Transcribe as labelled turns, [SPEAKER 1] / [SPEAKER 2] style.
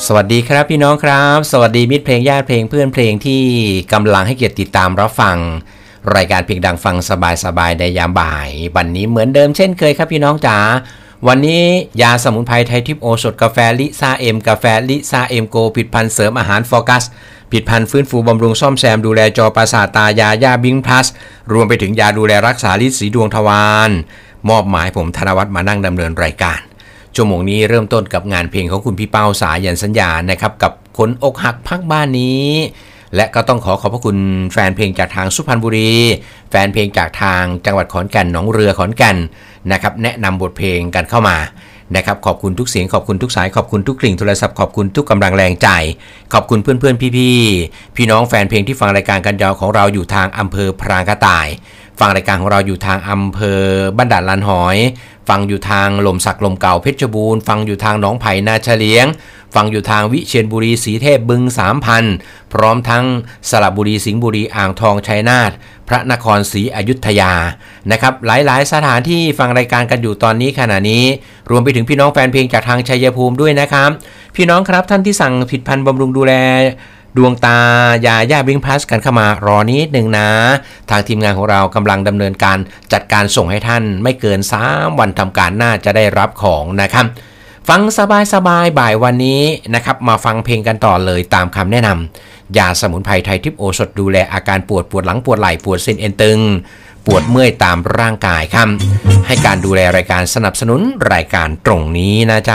[SPEAKER 1] สวัสดีครับพี่น้องครับสวัสดีมิตรเพลงญาติเพลงเพื่อนเพลงที่กำลังให้เกียรติติดตามรับฟังรายการเพลงดังฟังสบายๆในยามบ่ายวันนี้เหมือนเดิมเช่นเคยครับพี่น้องจ๋าวันนี้ยาสมุนไพรไทยทิพย์โอสถกาแฟลิซ่าเอ็มกาแฟลิซ่าเอ็มโกผลิตภัณฑ์เสริมอาหารโฟกัสผลิตภัณฑ์ฟื้นฟูบำรุงซ่อมแซมดูแลจอประสาทตายาย่าบิงพลัสรวมไปถึงยาดูแลรักษาฤทธิ์สีดวงทวารมอบหมายผมธนวัฒน์มานั่งดำเนินรายการชั่วโมงนี้เริ่มต้นกับงานเพลงของคุณพี่เป้าสายันสัญญานะครับกับคนอกหักพักบ้านนี้และก็ต้องขอบพระคุณแฟนเพลงจากทางสุพรรณบุรีแฟนเพลงจากทางจังหวัดขอนแก่นหนองเรือขอนแก่นนะครับแนะนำบทเพลงกันเข้ามานะครับขอบคุณทุกเสียงขอบคุณทุกสายขอบคุณทุกกลิ่งโทรศัพท์ขอบคุณทุกกำลังแรงใจขอบคุณเพื่อนๆพี่น้องแฟนเพลงที่ฟังรายการกันยาวของเราอยู่ทางอำเภอพรางกระต่ายฟังรายการของเราอยู่ทางอำเภอบ้านด่านลานหอยฟังอยู่ทางหล่มสักลมเก่าเพชรบูรณ์ฟังอยู่ทางหนองไผ่นาเฉลียงฟังอยู่ทางวิเชียรบุรีศรีเทพบึง3,000พร้อมทั้งสระบุรีสิงห์บุรีอ่างทองชัยนาทพระนครศรีอยุธยานะครับหลายๆสถานที่ฟังรายการกันอยู่ตอนนี้ขณะนี้รวมไปถึงพี่น้องแฟนเพลงจากทางชัยภูมิด้วยนะครับพี่น้องครับท่านที่สั่งผลิตภัณฑ์บำรุงดูแลดวงตายาย่าบิงพลัสกันเข้ามารอนิดหนึ่งนะทางทีมงานของเรากำลังดำเนินการจัดการส่งให้ท่านไม่เกิน3วันทำการน่าจะได้รับของนะครับฟังสบายๆบ่ายวันนี้นะครับมาฟังเพลงกันต่อเลยตามคำแนะนำยาสมุนไพรไทยทิพย์โอสถดูแลอาการปวดหลังปวดไหล่ปวดเส้นเอ็นตึงปวดเมื่อยตามร่างกายครับให้การดูแลรายการสนับสนุนรายการตรงนี้นะจ๊ะ